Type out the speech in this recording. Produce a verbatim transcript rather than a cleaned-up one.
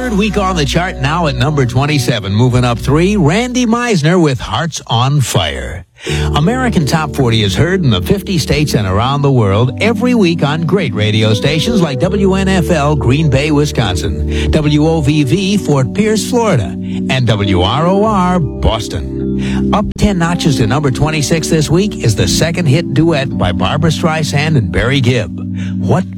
third week on the chart, now at number twenty-seven. Moving up three, Randy Meisner with Hearts on Fire. American Top forty is heard in the fifty states and around the world every week on great radio stations like W N F L, Green Bay, Wisconsin, W O V V, Fort Pierce, Florida, and W R O R, Boston. Up ten notches to number twenty-six this week is the second hit duet by Barbra Streisand and Barry Gibb, What